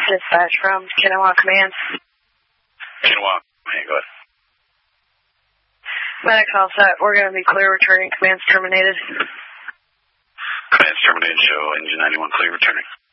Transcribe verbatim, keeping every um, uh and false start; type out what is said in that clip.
Dispatch from Kinawa Command. Kinawa Command, go ahead. Medics all set. We're going to be clear returning. Command's terminated. Command's terminated. Show engine ninety-one clear returning.